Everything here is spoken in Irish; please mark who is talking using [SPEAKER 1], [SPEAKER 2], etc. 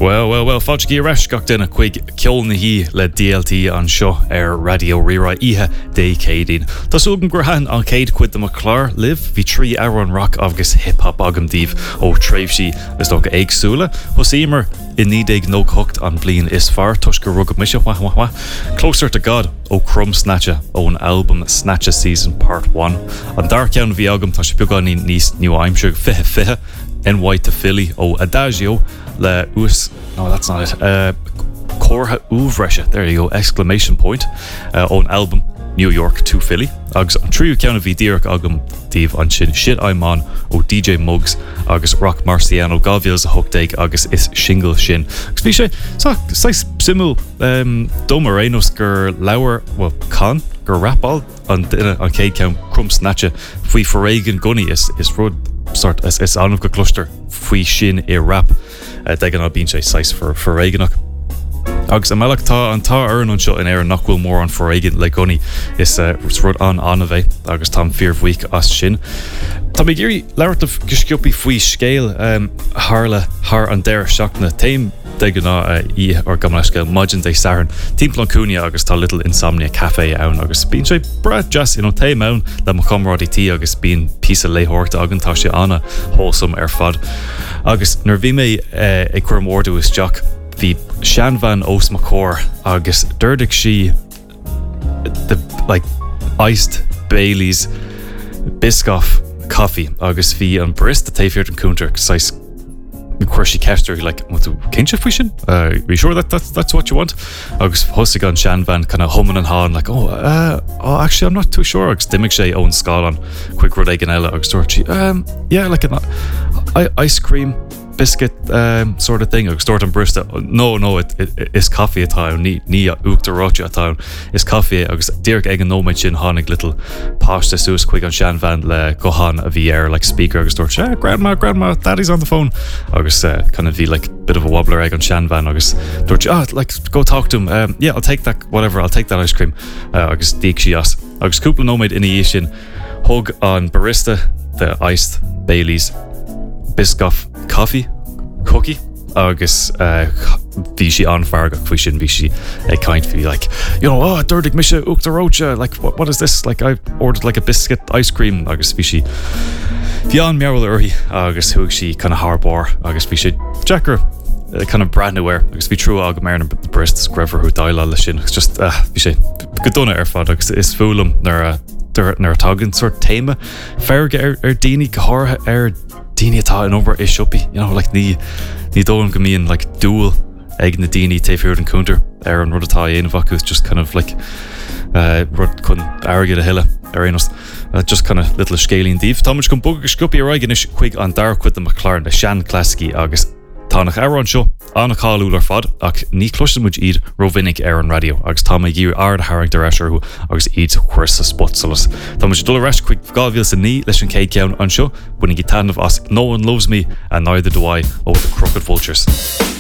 [SPEAKER 1] Well, fáilte í reis gach duna chuig ceol na hí le DLT an seo radio rira ihe dé cédín. Tásúgan gur han an céad cuid am clár live hí trí an rock agus hip-hop agamdíh ó tréimhsí is do éagsúla. Hosímar in nídéag nó cocht an blian is far tus gur rugad mise Closer to God ó Crumb Snatcha ón album Snatcha Season Part 1. An dar ceann bhí agam tá sé beagán níos New Hampshire fihe NY to Philly ó Adagio le no, that's not it. Corha Uvresha, there you go, exclamation point. On album New York to Philly. Agus an tríú ceanna bhí díreach agam díobh an sin Shit I'm On ó DJ Muggs agus Rock Marciano Gaviels a hogdeig agus is single sin. Agus bhí sé sais simú dom arénos gur leabhar can gur rapáil an duine an céad ceann Crumb Snatcha faoi forréigen gunnaí is rud sort is anmh go cluster faoi sin I rap degan a bín sé sais for réigenach. Agus amelach tá an tá an seo in air nachhfuil mór an forréigen le gunnaí is rud an a bheith agus tá fearmhuiic as sin. Tá mé géirí leirtah gosciúpaí faoi scéal thar an deir seachna taim degan ná í ar gamleisce Mudgeon Day Saran Timplan Cúnia agus tá Little Insomnia Café ann agus bín sé bra jazz taim ann le mo comrádí tí agus bín písa léthirta agan tá sé anna wholesome ar fad. Agus nar bhí mé ag chuir mórú is Jack hí Sean Van Os Macor agus d'irdigh si the like iced Bailey's Biscoff coffee agus bhí an barista taifhirt an cúntar sais chuir si ceistir like cinse faoi sin? Are you sure that's what you want? Agus hosig an Sean Van kind of humming and hawing like actually I'm not too sure agus dimig sé ón scálan quick rud ag an eile agus dúirt si yeah like an ice cream biscuit sort of thing agus dúirt an barista no it is coffee atá ní uachtar ráte atá is coffee agus díreach ag an nóid sin hánig little pasta sús chuig an Sean Van le gohan a bhí air like speaker agus dúirt grandma daddy's on the phone agus kind of bhí like bit of a wobbler ag an Sean Van agus dúirt like go talk to him yeah I'll take that whatever I'll take that ice cream agus díag si as agus cúpla nóid ina dhé sin hug an barista the iced Bailey's Biscoff coffee cookie agus bhí si an farga faoi sin bhí si ag kind bhí like d'irdigh mise uachtar róte like what is this like I ordered like a biscuit ice cream agus bhí si bhí an meabhall uirthi agus thug si kind of harbor agus bhí si Jacker kind of brand new air agus bhí trú agam ar an barista screver who daile le sin just bhí sé go donna ar fad agus is fúlam nar tagann sort téime ferge ar daoine go hátha ar daoine atá an obair is sioppi like ní dólan go mííon like dúil ag na daoine taifhiúir an cúntar ar an rud atá dhéanamh acu just kind of like rud chun airgid a heile ar aonas just kind of little scalín díomh Támuid chun bug go scopi ar aigeis chuig an dar cuid am McLaren le Sean Classici agus tánach ar an seo anna cáúil ar fad ach ní cloistemuid iad rovinnig ar an radio agus tá mé gíú ard haring de reisirú agus iad chuir sa spot solas. Tá mu dul reis chuig gáhíal sa ní leis an céad ceann an seo bunig í tanmh as No One Loves Me and Neither Do I ó the Crooked Vultures.